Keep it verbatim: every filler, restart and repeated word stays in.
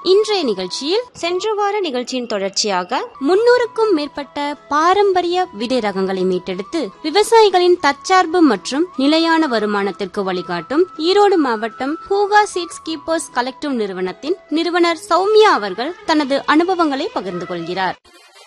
இன்றைய நிகழ்ச்சியில் சென்ற வார நிகழ்ச்சியின் தொடர்ச்சியாக முன்னூறுக்கும் மேற்பட்ட பாரம்பரிய விதை ரகங்களை மீட்டெடுத்து விவசாயிகளின் தற்சார்பு மற்றும் நிலையான வருமானத்திற்கு வழிகாட்டும் ஈரோடு மாவட்டம் ஹூகா சீட்ஸ் கீப்பர்ஸ் கலெக்டிவ் நிறுவனத்தின் நிறுவனர் சௌமியா அவர்கள் தனது அனுபவங்களை பகிர்ந்து கொள்கிறார்.